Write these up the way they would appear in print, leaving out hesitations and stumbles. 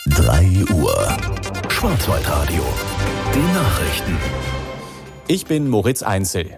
3 Uhr. Schwarzwaldradio. Die Nachrichten. Ich bin Moritz Einzel.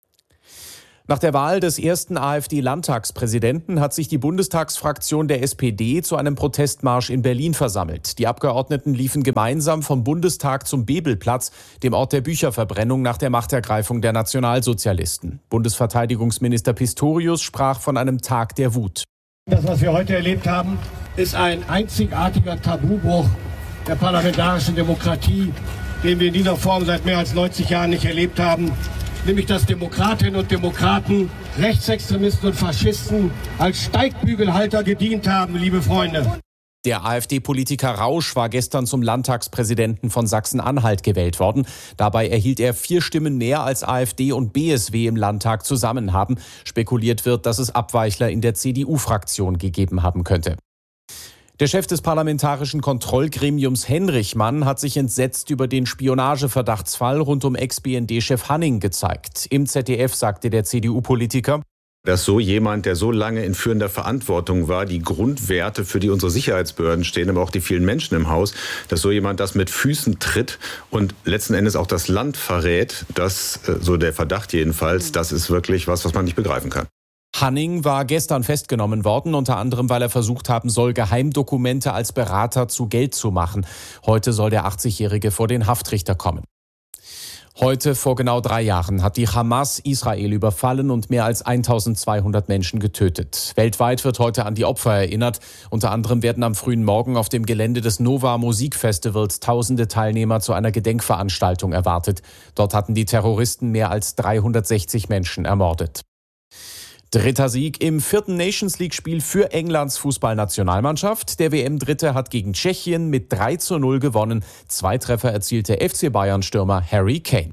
Nach der Wahl des ersten AfD-Landtagspräsidenten hat sich die Bundestagsfraktion der SPD zu einem Protestmarsch in Berlin versammelt. Die Abgeordneten liefen gemeinsam vom Bundestag zum Bebelplatz, dem Ort der Bücherverbrennung nach der Machtergreifung der Nationalsozialisten. Bundesverteidigungsminister Pistorius sprach von einem Tag der Wut. Das, was wir heute erlebt haben, ist ein einzigartiger Tabubruch der parlamentarischen Demokratie, den wir in dieser Form seit mehr als 90 Jahren nicht erlebt haben. Nämlich, dass Demokratinnen und Demokraten, Rechtsextremisten und Faschisten als Steigbügelhalter gedient haben, liebe Freunde. Der AfD-Politiker Rausch war gestern zum Landtagspräsidenten von Sachsen-Anhalt gewählt worden. Dabei erhielt er 4 Stimmen mehr als AfD und BSW im Landtag zusammen haben. Spekuliert wird, dass es Abweichler in der CDU-Fraktion gegeben haben könnte. Der Chef des Parlamentarischen Kontrollgremiums Henrichmann hat sich entsetzt über den Spionageverdachtsfall rund um Ex-BND-Chef Hanning gezeigt. Im ZDF sagte der CDU-Politiker: Dass so jemand, der so lange in führender Verantwortung war, die Grundwerte, für die unsere Sicherheitsbehörden stehen, aber auch die vielen Menschen im Haus, dass so jemand das mit Füßen tritt und letzten Endes auch das Land verrät, das, so der Verdacht jedenfalls, das ist wirklich was man nicht begreifen kann. Hanning war gestern festgenommen worden, unter anderem, weil er versucht haben soll, Geheimdokumente als Berater zu Geld zu machen. Heute soll der 80-Jährige vor den Haftrichter kommen. Heute vor genau 3 Jahren hat die Hamas Israel überfallen und mehr als 1200 Menschen getötet. Weltweit wird heute an die Opfer erinnert. Unter anderem werden am frühen Morgen auf dem Gelände des Nova Musikfestivals tausende Teilnehmer zu einer Gedenkveranstaltung erwartet. Dort hatten die Terroristen mehr als 360 Menschen ermordet. Dritter Sieg im 4. Nations-League-Spiel für Englands Fußballnationalmannschaft. Der WM-Dritte hat gegen Tschechien mit 3:0 gewonnen. 2 Treffer erzielte FC Bayern-Stürmer Harry Kane.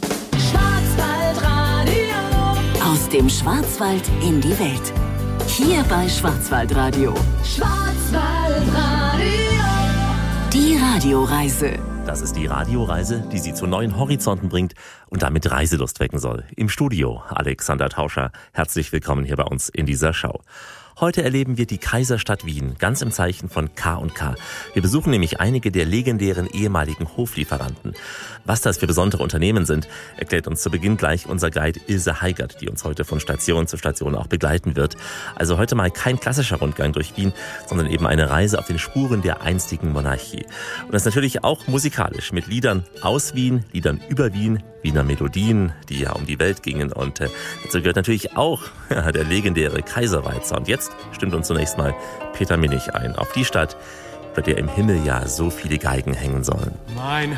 Schwarzwaldradio. Aus dem Schwarzwald in die Welt. Hier bei Schwarzwaldradio. Schwarzwaldradio. Die Radioreise. Das ist die Radioreise, die Sie zu neuen Horizonten bringt und damit Reiselust wecken soll. Im Studio Alexander Tauscher. Herzlich willkommen hier bei uns in dieser Show. Heute erleben wir die Kaiserstadt Wien, ganz im Zeichen von K&K. Wir besuchen nämlich einige der legendären ehemaligen Hoflieferanten. Was das für besondere Unternehmen sind, erklärt uns zu Beginn gleich unser Guide Ilse Heigert, die uns heute von Station zu Station auch begleiten wird. Also heute mal kein klassischer Rundgang durch Wien, sondern eben eine Reise auf den Spuren der einstigen Monarchie. Und das natürlich auch musikalisch mit Liedern aus Wien, Liedern über Wien, Wiener Melodien, die ja um die Welt gingen. Und dazu gehört natürlich auch der legendäre Kaiserwalzer. Und jetzt stimmt uns zunächst mal Peter Minich ein auf die Stadt, bei der im Himmel ja so viele Geigen hängen sollen. Mein